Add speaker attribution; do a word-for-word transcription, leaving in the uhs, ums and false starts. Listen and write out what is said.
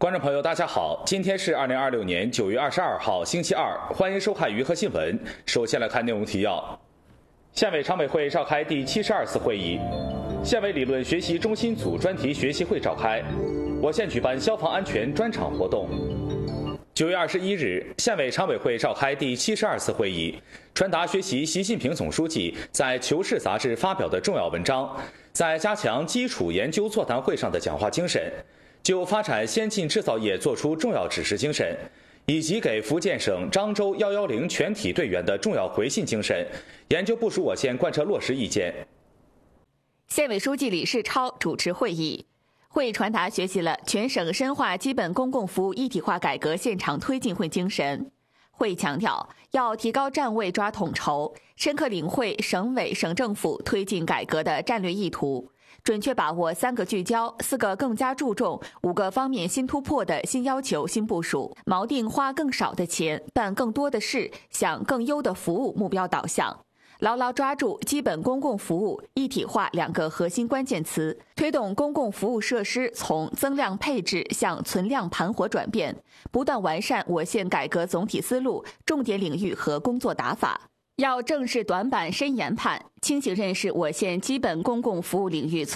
Speaker 1: 观众朋友，大家好，今天是二零二六年九月二十二号，星期二，欢迎收看娱乐新闻。首先来看内容提要：县委常委会召开第七十二次会议，县委理论学习中心组专题学习会召开，我县举办消防安全专场活动。九月二十一日，县委常委会召开第七十二次会议，传达学习习近平总书记在《求是》杂志发表的重要文章，在加强基础研究座谈会上的讲话精神，就发展先进制造业作出重要指示精神，以及给福建省漳州一一零全体队员的重要回信精神，研究部署我县贯彻落实意见。
Speaker 2: 县委书记李世超主持会议。会议传达学习了全省深化基本公共服务一体化改革现场推进会精神。会议强调，要提高站位抓统筹，深刻领会省委省政府推进改革的战略意图，准确把握三个聚焦、四个更加注重、五个方面新突破的新要求、新部署，锚定花更少的钱，办更多的事，想更优的服务目标导向。牢牢抓住基本公共服务一体化两个核心关键词，推动公共服务设施从增量配置向存量盘活转变，不断完善我县改革总体思路、重点领域和工作打法。要正视短板深研判，清醒认识我县基本公共服务领域